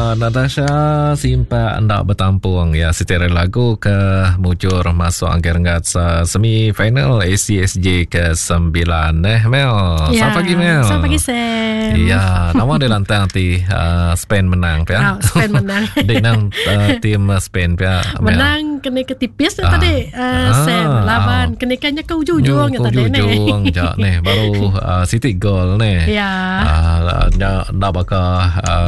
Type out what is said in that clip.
Natasha simpa anda bertampung ya setera lagu ke mujur masuk angkat sa semi-final ACSJ ke-9 Mel. Selamat pagi Mel. Selamat pagi Sam. Ya, nama dia lantang ti Spain menang ya. Spain menang. Dengan tim Spain ya. Menang kena ketipis tadi Sam. Lawan kenakannya ke ujung-ujung ya tadi ni. Ujung nih baru City goal nih. Ya. Dah bakal